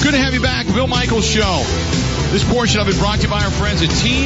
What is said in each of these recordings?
Good to have you back. Bill Michaels Show. This portion of it brought to you by our friends at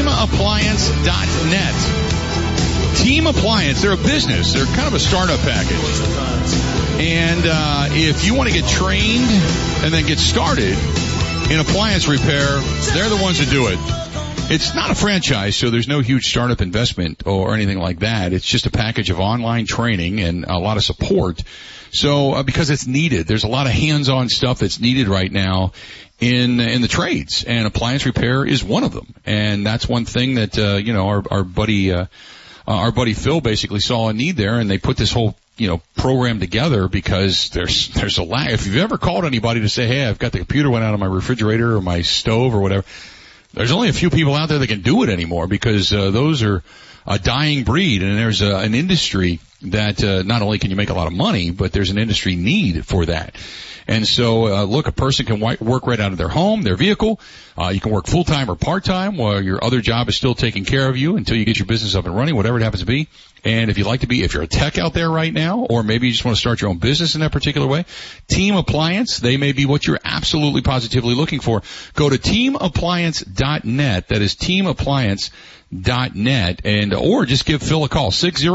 TeamAppliance.net. Team Appliance, they're a business. They're kind of a startup package. And if you want to get trained and then get started in appliance repair, they're the ones that do it. It's not a franchise, so there's no huge startup investment or anything like that. It's just a package of online training and a lot of support. So because it's needed, there's a lot of hands-on stuff that's needed right now in the trades, and appliance repair is one of them. And that's one thing that our buddy Phil basically saw a need there, and they put this whole program together because there's a lack. If you've ever called anybody to say, hey, I've got the computer went out on my refrigerator or my stove or whatever, there's only a few people out there that can do it anymore because those are a dying breed, and there's an industry that not only can you make a lot of money, but there's an industry need for that. And so, look, a person can work right out of their home, their vehicle. You can work full-time or part-time while your other job is still taking care of you until you get your business up and running, whatever it happens to be. And if you're a tech out there right now, or maybe you just want to start your own business in that particular way, Team Appliance, they may be what you're absolutely positively looking for. Go to teamappliance.net. That is teamappliance.net, or just give Phil a call,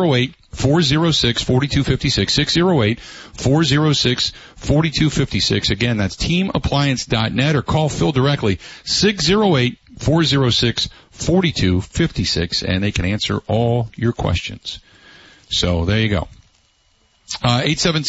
608-406-4256, 608-406-4256. Again, that's teamappliance.net, or call Phil directly, 608-406-4256, and they can answer all your questions. So there you go. 877